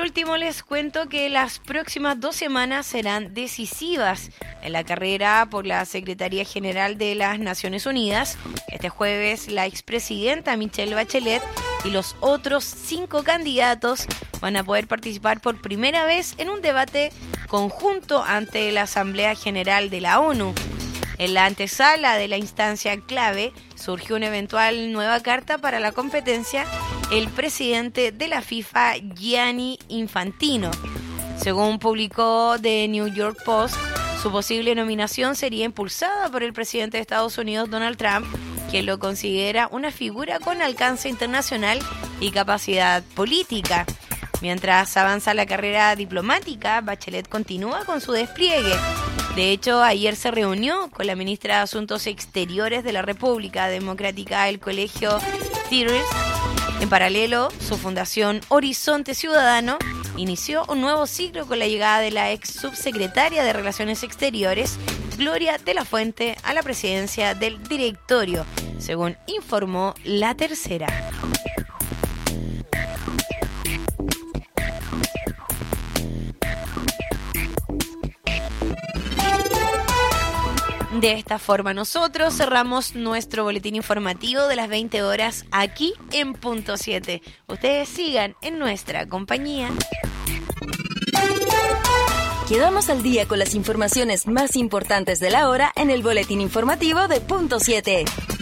último les cuento que las próximas 2 semanas serán decisivas en la carrera por la Secretaría General de las Naciones Unidas. Este jueves la expresidenta Michelle Bachelet y los otros 5 candidatos van a poder participar por primera vez en un debate conjunto ante la Asamblea General de la ONU. En la antesala de la instancia clave surgió una eventual nueva carta para la competencia, el presidente de la FIFA, Gianni Infantino. Según publicó The New York Post, su posible nominación sería impulsada por el presidente de Estados Unidos, Donald Trump, quien lo considera una figura con alcance internacional y capacidad política. Mientras avanza la carrera diplomática, Bachelet continúa con su despliegue. De hecho, ayer se reunió con la ministra de Asuntos Exteriores de la República Democrática del Colegio Theatres. En paralelo, su fundación Horizonte Ciudadano inició un nuevo ciclo con la llegada de la ex subsecretaria de Relaciones Exteriores, Gloria de la Fuente, a la presidencia del directorio, según informó La Tercera. De esta forma nosotros cerramos nuestro boletín informativo de las 20 horas aquí en Punto 7. Ustedes sigan en nuestra compañía. Quedamos al día con las informaciones más importantes de la hora en el boletín informativo de Punto 7.